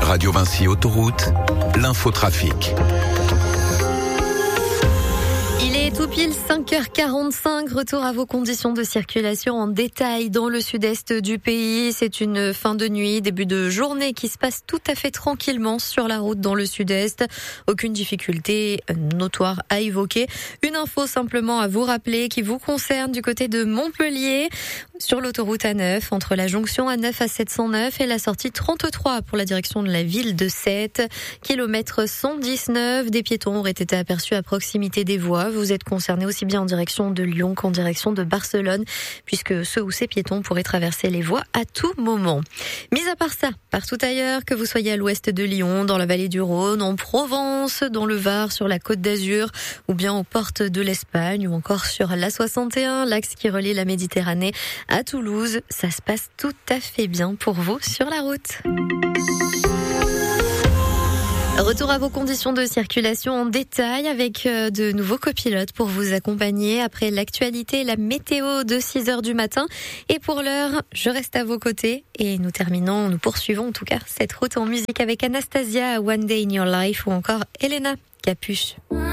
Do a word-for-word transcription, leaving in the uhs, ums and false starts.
Radio Vinci Autoroute, l'infotrafic. Il est tout pile cinq heures quarante-cinq. Retour à vos conditions de circulation en détail dans le sud-est du pays. C'est une fin de nuit, début de journée qui se passe tout à fait tranquillement sur la route dans le sud-est. Aucune difficulté notoire à évoquer. Une info simplement à vous rappeler qui vous concerne du côté de Montpellier. Sur l'autoroute A neuf, entre la jonction A neuf à sept cent neuf et la sortie trente-trois pour la direction de la ville de Sète. Kilomètre cent dix-neuf, des piétons auraient été aperçus à proximité des voies. Vous êtes concernés aussi bien en direction de Lyon qu'en direction de Barcelone, puisque ceux ou ces piétons pourraient traverser les voies à tout moment. Mis à part ça, partout ailleurs, que vous soyez à l'ouest de Lyon, dans la vallée du Rhône, en Provence, dans le Var, sur la Côte d'Azur, ou bien aux portes de l'Espagne, ou encore sur l'A soixante et un, l'axe qui relie la Méditerranée à Toulouse, ça se passe tout à fait bien pour vous sur la route. Retour à vos conditions de circulation en détail avec de nouveaux copilotes pour vous accompagner après l'actualité et la météo de six heures du matin. Et pour l'heure, je reste à vos côtés et nous terminons, nous poursuivons en tout cas cette route en musique avec Anastasia, One Day in Your Life ou encore Elena Capuche.